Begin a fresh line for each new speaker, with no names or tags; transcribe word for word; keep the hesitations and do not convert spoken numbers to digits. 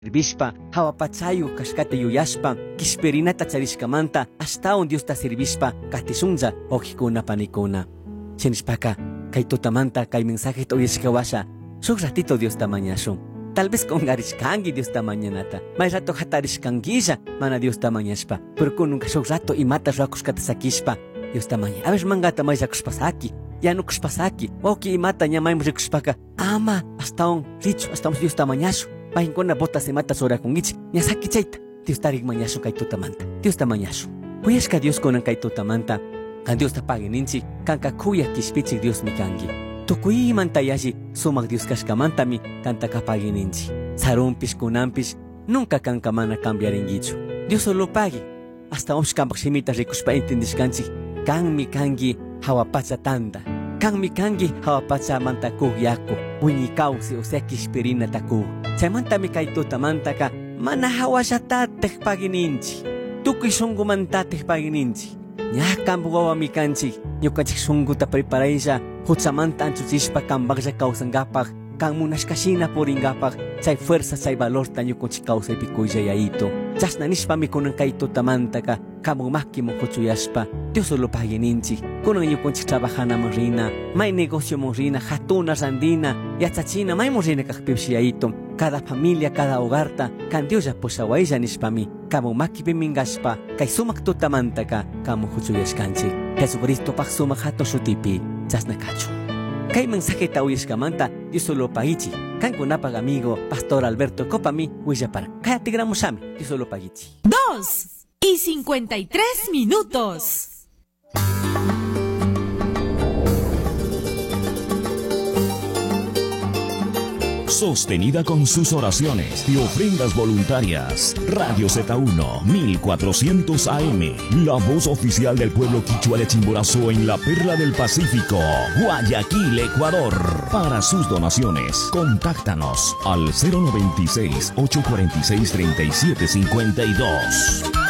Sirvishpa, hawapachayu kashkata yuyashpa, kishperinata charishkamanta, ashtawan Diosta sirvishpa, katisunza, ojikuna panikuna. Chinishpaka, kay tutamanta, kay mensajito uyashkawasha, shuk ratito Diosta mañashun. Tal vez con garishkangi Diosta mañanata, may rato hatarishkanguilla, mana Diosta mañashpa, pero con nunca shuk rato imata rakushkata sakishpa, Diosta maña. A ver mangata may rakushpasaki, ya no kushpasaki, oki imata ñamay rikushpaka, ama, ashtawan, richo, ashtawan Diosta mañashu. Pahinkona bota se mata sora con ichi, ñasaki chaita. Dios tarik mañashu kay tutamanta. Dios ta mañashu. Kuyashka Dios konan kay tutamanta. Kan Dios ta pagininchi, kanka kuya kishpichik Dios mi kangi. Tukuyi mantayashi, sumak Dios kashkamanta mi, kanta kapagininchi. Sarumpish kunampish, nunca kanka mana cambiaringichu. Dios solo pagi. Hasta omshkampak shimita rikushpa entendishkanchi, kan mi kangi hawapacha tanda. Kan mi kangi hawapacha manta kuhyako. Uñi kausi o sea kishperina taku. Chaymanta mi kay tutamanta ka mana hawashatatej pagininchi. Tukuy shungumantatej pagininchi. Ñakampu wawa mi kanchi. Ñukanchik shunguta preparaisha. Huchamanta anchuchishpa kambaklla kawsankapaj. Kan munashkashina puringapaj. Chay fuerza chay valorta ñukanchik kawsaypi kuyayayito. Chasnanishpa mi kunan kay tutamanta ka kamunmaki mukuchuyashpa. Dios solo pagininchi. Kunan ñukanchik trabajanaman rina. May negocio rina. Hatuna randina. Yachachina may rina kakpipshiyayito. Cada familia, cada hogarta, kan Dios ya poshawaisha nishpami, kamu makipi mingashpa, kay sumak tutamanta ka, kamu huchuyashkanchi. Jesucristo pak sumak hato shutipi, chasnakachu. Kay mensaje ta uyashkamanta, Dios solo pagichi. Kan kunapag amigo, Pastor Alberto Copami, huyapar. Kaya tigramushami, Dios solo pagichi.
Dos y cincuenta y tres minutos.
Sostenida con sus oraciones y ofrendas voluntarias. Radio Z uno, mil cuatrocientos A M, la voz oficial del pueblo quichua de Chimborazo en la perla del Pacífico, Guayaquil, Ecuador. Para sus donaciones, contáctanos al cero noventa y seis, ochocientos cuarenta y seis, treinta y siete cincuenta y dos.